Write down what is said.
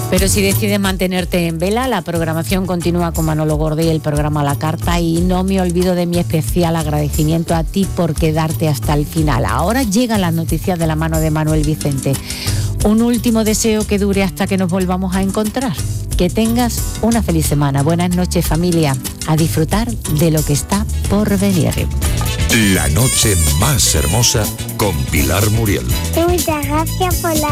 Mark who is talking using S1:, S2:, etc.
S1: Pero si decides mantenerte en vela, la programación continúa con Manolo Gordo y el programa a la carta, y no me olvido de mi especial agradecimiento a ti por quedarte hasta el final. Ahora llegan las noticias de la mano de Manuel Vicente. Un último deseo que dure hasta que nos volvamos a encontrar. Que tengas una feliz semana. Buenas noches, familia. A disfrutar de lo que está por venir.
S2: La noche más hermosa con Pilar Muriel.
S3: Muchas gracias por la